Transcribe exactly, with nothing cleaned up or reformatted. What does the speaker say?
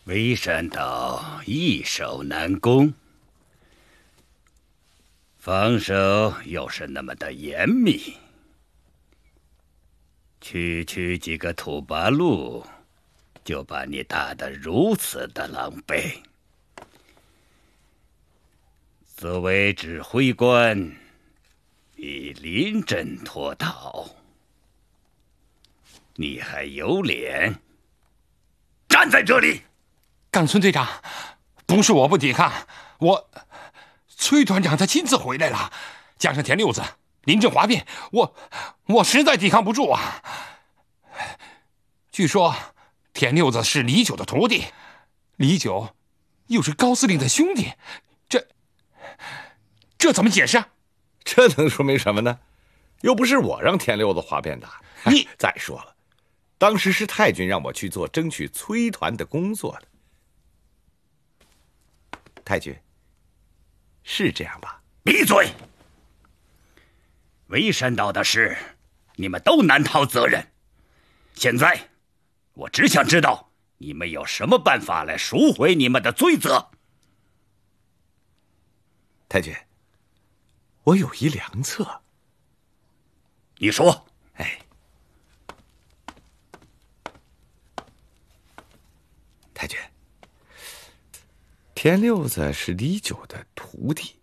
微山岛易守难攻，防守又是那么的严密，区区几个土八路，就把你打得如此的狼狈。作为指挥官，你临阵脱逃，你还有脸站在这里？ 冈村队长，不是我不抵抗，我崔团长他亲自回来了，加上田六子临阵哗变，我我实在抵抗不住啊！据说田六子是李九的徒弟，李九又是高司令的兄弟，这这怎么解释？ 这能说明什么呢？又不是我让田六子哗变的。 你再说了，当时是太君让我去做争取崔团的工作的。太君，是这样吧？ 闭嘴！微山岛的事，你们都难逃责任。现在，我只想知道你们有什么办法来赎回你们的罪责。 太君，我有一良策。 你说。 哎，太君，田六子是李九的徒弟，